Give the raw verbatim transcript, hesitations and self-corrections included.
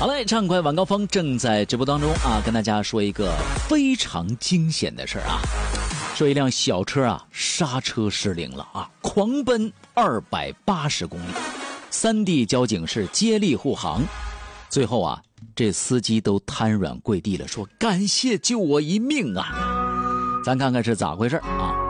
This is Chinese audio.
好嘞，畅快晚高峰正在直播当中啊，跟大家说一个非常惊险的事儿啊，说一辆小车啊刹车失灵了啊，狂奔二百八十公里，三地交警是接力护航，最后啊这司机都瘫软跪地了，说感谢救我一命啊。咱看看是咋回事啊？